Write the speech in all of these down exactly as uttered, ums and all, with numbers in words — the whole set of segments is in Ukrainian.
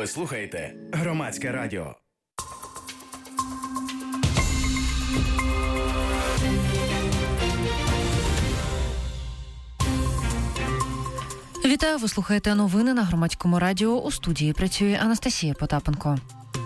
Ви слухаєте Громадське радіо. Вітаю, ви слухаєте новини на Громадському радіо. У студії працює Анастасія Потапенко.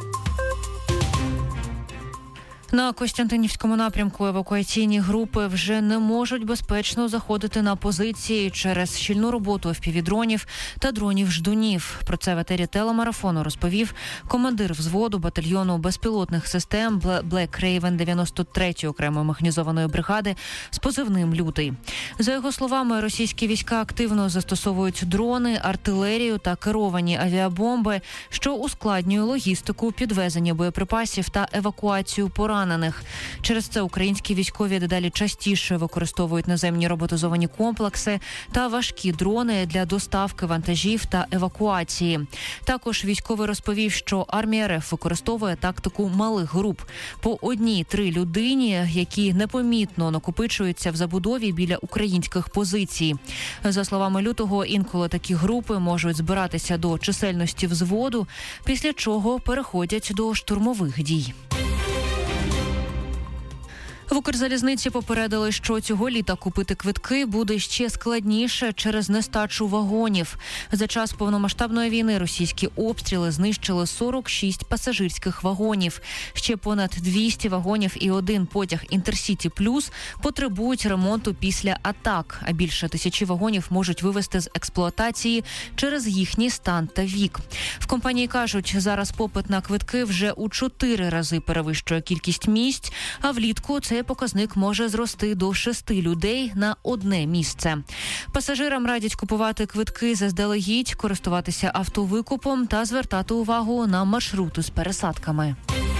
На Костянтинівському напрямку евакуаційні групи вже не можуть безпечно заходити на позиції через щільну роботу еф пі ві-дронів та дронів-ждунів. Про це в етері телемарафону розповів командир взводу батальйону безпілотних систем Black Raven дев'яносто третьої окремої механізованої бригади з позивним «Лютий». За його словами, російські війська активно застосовують дрони, артилерію та керовані авіабомби, що ускладнює логістику, підвезення боєприпасів та евакуацію поранених. Через це українські військові дедалі частіше використовують наземні роботизовані комплекси та важкі дрони для доставки вантажів та евакуації. Також військовий розповів, що армія РФ використовує тактику малих груп по одній-три людині, які непомітно накопичуються в забудові біля українських позицій. За словами Лютого, інколи такі групи можуть збиратися до чисельності взводу, після чого переходять до штурмових дій. В Укрзалізниці попередили, що цього літа купити квитки буде ще складніше через нестачу вагонів. За час повномасштабної війни російські обстріли знищили сорок шість пасажирських вагонів. Ще понад двісті вагонів і один потяг «Інтерсіті Плюс» потребують ремонту після атак, а більше тисячі вагонів можуть вивести з експлуатації через їхній стан та вік. В компанії кажуть, зараз попит на квитки вже у чотири рази перевищує кількість місць, а влітку це показник може зрости до шести людей на одне місце. Пасажирам радять купувати квитки заздалегідь, користуватися автовикупом та звертати увагу на маршрути з пересадками.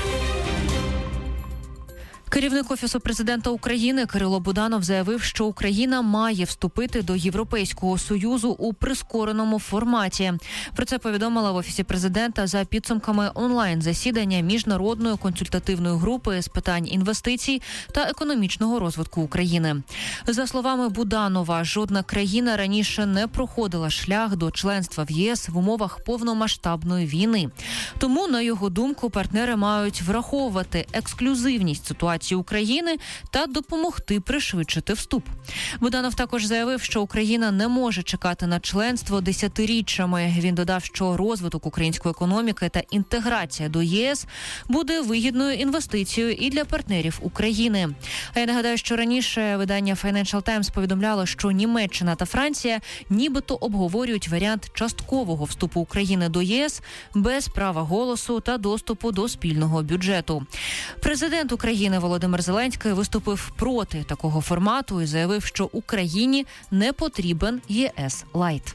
Керівник Офісу президента України Кирило Буданов заявив, що Україна має вступити до Європейського Союзу у прискореному форматі. Про це повідомила в Офісі президента за підсумками онлайн-засідання Міжнародної консультативної групи з питань інвестицій та економічного розвитку України. За словами Буданова, жодна країна раніше не проходила шлях до членства в ЄС в умовах повномасштабної війни. Тому, на його думку, партнери мають враховувати ексклюзивність ситуації України та допомогти пришвидшити вступ. Буданов також заявив, що Україна не може чекати на членство десятиріччями. Він додав, що розвиток української економіки та інтеграція до ЄС буде вигідною інвестицією і для партнерів України. А я нагадаю, що раніше видання Financial Times повідомляло, що Німеччина та Франція нібито обговорюють варіант часткового вступу України до ЄС без права голосу та доступу до спільного бюджету. Президент України Володимир Зеленський виступив проти такого формату і заявив, що Україні не потрібен ЄС лайт.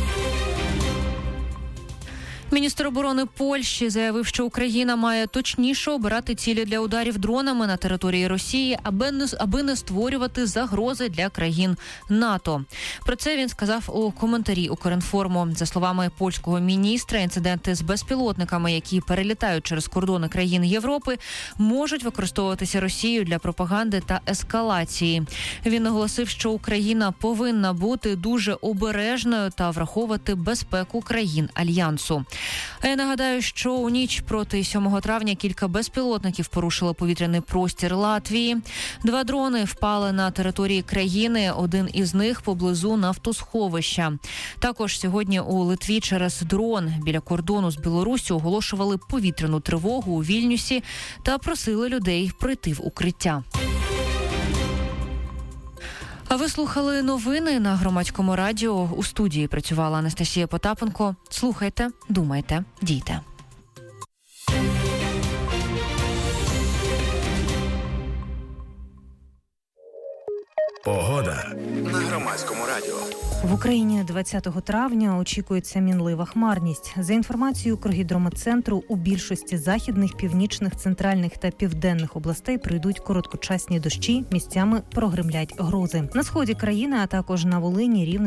Міністр оборони Польщі заявив, що Україна має точніше обирати цілі для ударів дронами на території Росії, аби не, аби не створювати загрози для країн НАТО. Про це він сказав у коментарі Укрінформу. За словами польського міністра, інциденти з безпілотниками, які перелітають через кордони країн Європи, можуть використовуватися Росією для пропаганди та ескалації. Він наголосив, що Україна повинна бути дуже обережною та враховувати безпеку країн Альянсу. А я нагадаю, що у ніч проти сьомого травня кілька безпілотників порушили повітряний простір Латвії. Два дрони впали на території країни, один із них поблизу нафтосховища. Також сьогодні у Литві через дрон біля кордону з Білоруссю оголошували повітряну тривогу у Вільнюсі та просили людей пройти в укриття. А ви слухали новини на Громадському радіо. У студії працювала Анастасія Потапенко. Слухайте, думайте, дійте. Погода на Громадському радіо. В Україні двадцятого травня очікується мінлива хмарність. За інформацією Укргідрометцентру, у більшості західних, північних, центральних та південних областей прийдуть короткочасні дощі, місцями прогримлять грози. На сході країни, а також на Волині, Рівненщині,